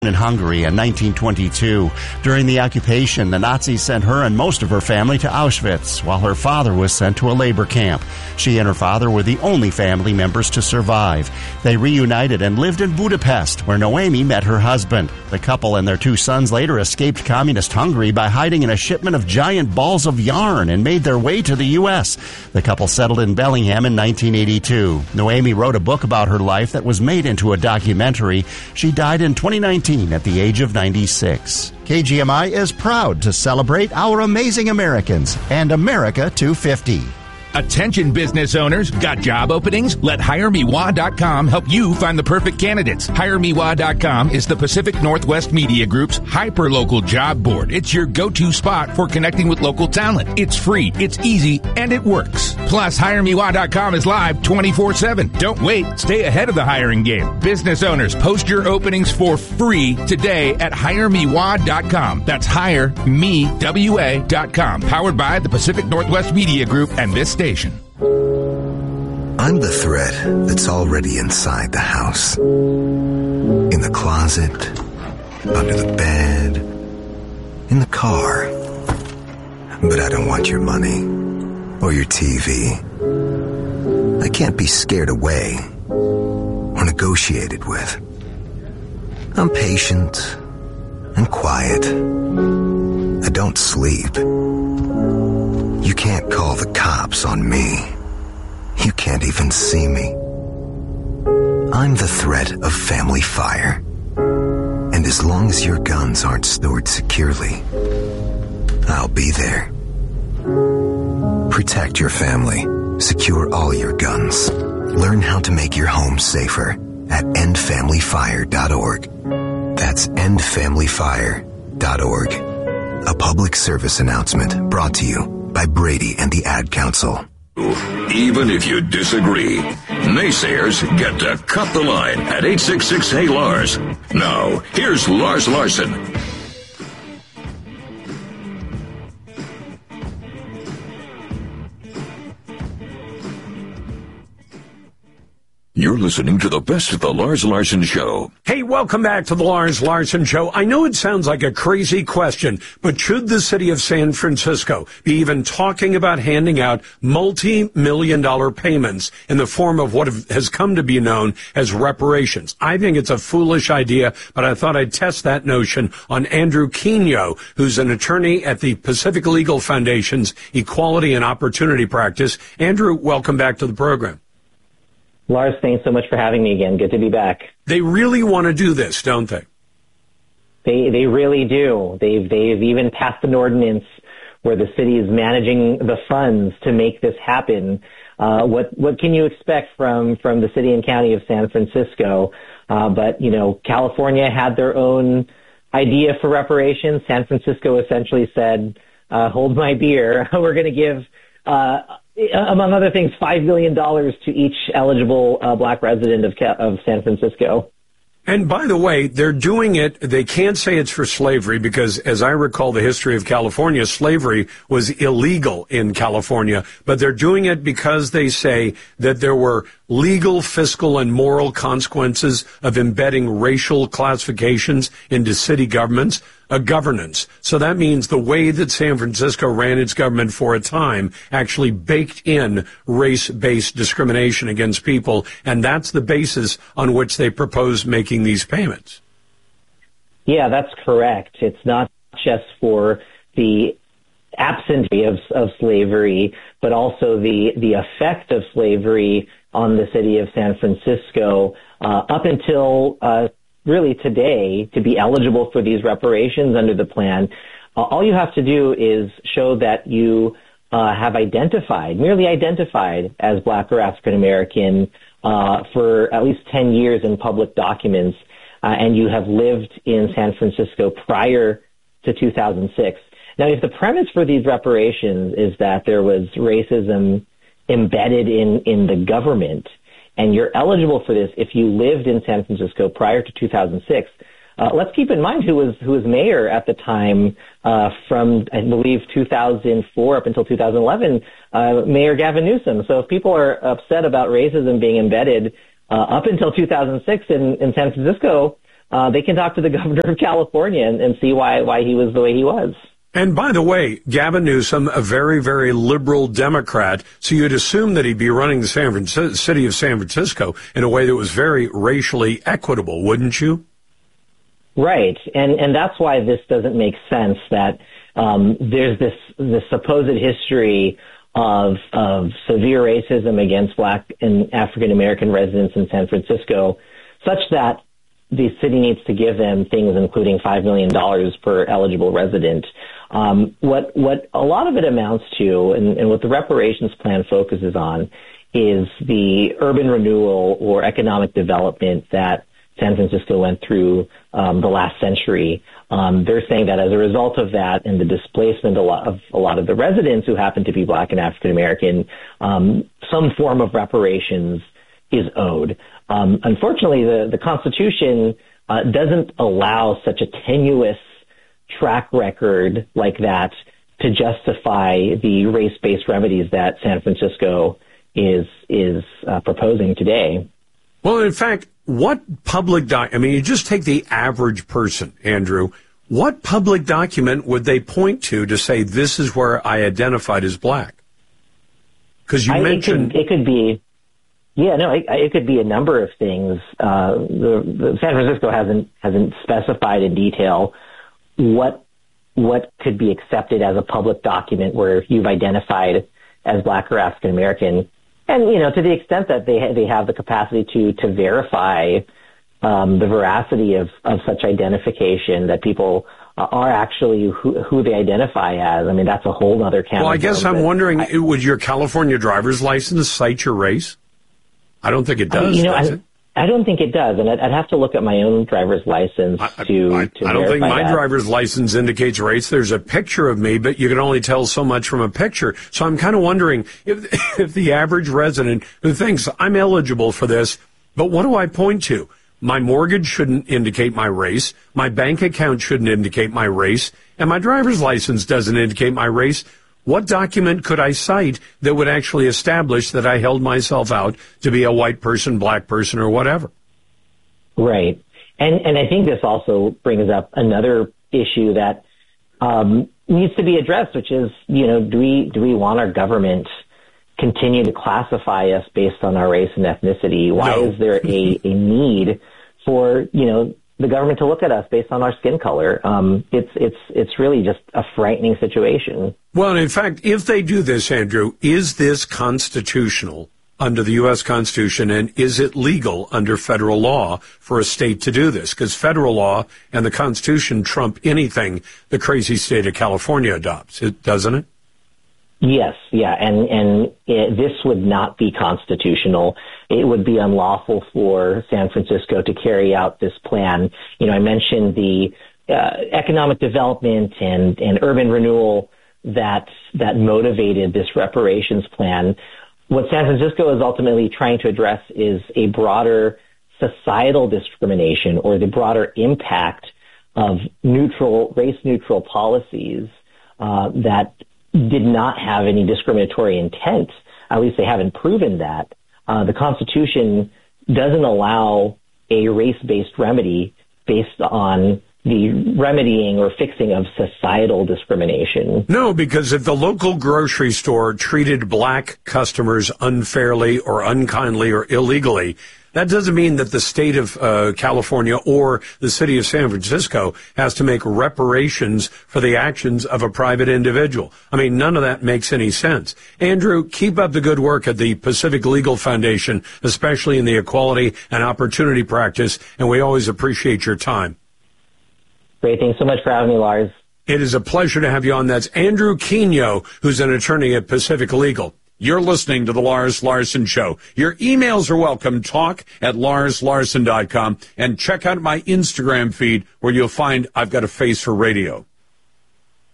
in Hungary in 1922. During the occupation, the Nazis sent her and most of her family to Auschwitz, while her father was sent to a labor camp. She and her father were the only family members to survive. They reunited and lived in Budapest, where Noemi met her husband. The couple and their 2 sons later escaped communist Hungary by hiding in a shipment of giant balls of yarn and made their way to the U.S. The couple settled in Bellingham in 1982. Noemi wrote a book about her life that was made into a documentary. She died in 2019 at the age of 96. KGMI is proud to celebrate our amazing Americans and America 250. Attention business owners, got job openings? Let HireMeWa.com help you find the perfect candidates. HireMeWa.com is the Pacific Northwest Media Group's hyper-local job board. It's your go-to spot for connecting with local talent. It's free, it's easy, and it works. Plus, HireMeWa.com is live 24/7. Don't wait. Stay ahead of the hiring game. Business owners, post your openings for free today at HireMeWa.com. That's HireMeWA.com. Powered by the Pacific Northwest Media Group and this station. I'm the thread that's already inside the house. In the closet, under the bed, in the car. But I don't want your money or your TV. I can't be scared away or negotiated with. I'm patient and quiet. I don't sleep. You can't call the cops on me. You can't even see me. I'm the threat of family fire. And as long as your guns aren't stored securely, I'll be there. Protect your family. Secure all your guns. Learn how to make your home safer at endfamilyfire.org. That's endfamilyfire.org. A public service announcement brought to you by Brady and the Ad Council. Even if you disagree, naysayers get to cut the line at 866-HEY-LARS. Now, here's Lars Larson. You're listening to the best of the Lars Larson Show. Hey, welcome back to the Lars Larson Show. I know it sounds like a crazy question, but should the city of San Francisco be even talking about handing out multi-million-dollar payments in the form of what has come to be known as reparations? I think it's a foolish idea, but I thought I'd test that notion on Andrew Quino, who's an attorney at the Pacific Legal Foundation's Equality and Opportunity Practice. Andrew, welcome back to the program. Lars, thanks so much for having me again. Good to be back. They really want to do this, don't they? They really do. They've even passed an ordinance where the city is managing the funds to make this happen. What can you expect from the city and county of San Francisco? But you know, California had their own idea for reparations. San Francisco essentially said, "Hold my beer. We're going to give." Among other things, $5 million to each eligible black resident of San Francisco. And by the way, they're doing it, they can't say it's for slavery because, as I recall the history of California, slavery was illegal in California, but they're doing it because they say that there were legal, fiscal, and moral consequences of embedding racial classifications into city governments. A governance. So that means the way that San Francisco ran its government for a time actually baked in race-based discrimination against people, and that's the basis on which they propose making these payments. Yeah, that's correct. It's not just for the absentee of slavery, but also the effect of slavery on the city of San Francisco up until really today. To be eligible for these reparations under the plan, all you have to do is show that you have merely identified as black or African American for at least 10 years in public documents, and you have lived in San Francisco prior to 2006. Now, if the premise for these reparations is that there was racism embedded in the government, and you're eligible for this if you lived in San Francisco prior to 2006. Let's keep in mind who was mayor at the time from, I believe, 2004 up until 2011, Mayor Gavin Newsom. So if people are upset about racism being embedded up until 2006 in San Francisco, they can talk to the governor of California and see why he was the way he was. And by the way, Gavin Newsom, a very, very liberal Democrat, so you'd assume that he'd be running the city of San Francisco in a way that was very racially equitable, wouldn't you? Right, and that's why this doesn't make sense, that there's this supposed history of severe racism against Black and African American residents in San Francisco, such that the city needs to give them things including $5 million per eligible resident. What a lot of it amounts to, and what the reparations plan focuses on, is the urban renewal or economic development that San Francisco went through the last century. They're saying that as a result of that and the displacement of a lot of the residents who happen to be Black and African American, some form of reparations is owed. Unfortunately, the Constitution doesn't allow such a tenuous track record like that to justify the race-based remedies that San Francisco is proposing today. Well, in fact, what public I mean, you just take the average person, Andrew. What public document would they point to say this is where I identified as Black? Because you mentioned it could be. Yeah, no, it could be a number of things. The San Francisco hasn't specified in detail what could be accepted as a public document where you've identified as Black or African American, and to the extent that they have the capacity to verify the veracity of such identification, that people are actually who they identify as. I mean, that's a whole other can. Well, I guess I'm wondering, would your California driver's license cite your race? I don't think it does. Does it? I don't think it does, and I'd have to look at my own driver's license to I don't think my that. driver's license indicates race. There's a picture of me, but you can only tell so much from a picture. So I'm kind of wondering if the average resident who thinks I'm eligible for this, but what do I point to? My mortgage shouldn't indicate my race. My bank account shouldn't indicate my race, and my driver's license doesn't indicate my race. What document could I cite that would actually establish that I held myself out to be a white person, Black person, or whatever? Right. And I think this also brings up another issue that needs to be addressed, which is, do we want our government continue to classify us based on our race and ethnicity? Why is there a need for, the government to look at us based on our skin color? It's really just a frightening situation. Well, in fact, if they do this, Andrew, is this constitutional under the U.S. Constitution, and is it legal under federal law for a state to do this? Because federal law and the Constitution trump anything the crazy state of California adopts, doesn't it? Yes, yeah, and this would not be constitutional. It would be unlawful for San Francisco to carry out this plan. I mentioned the economic development and urban renewal that motivated this reparations plan. What San Francisco is ultimately trying to address is a broader societal discrimination, or the broader impact of race-neutral policies that did not have any discriminatory intent. At least they haven't proven that. The Constitution doesn't allow a race-based remedy based on the remedying or fixing of societal discrimination. No, because if the local grocery store treated Black customers unfairly or unkindly or illegally, that doesn't mean that the state of California or the city of San Francisco has to make reparations for the actions of a private individual. I mean, none of that makes any sense. Andrew, keep up the good work at the Pacific Legal Foundation, especially in the equality and opportunity practice, and we always appreciate your time. Great. Thanks so much for having me, Lars. It is a pleasure to have you on. That's Andrew Quino, who's an attorney at Pacific Legal. You're listening to The Lars Larson Show. Your emails are welcome. Talk@LarsLarson.com. And check out my Instagram feed where you'll find I've got a face for radio.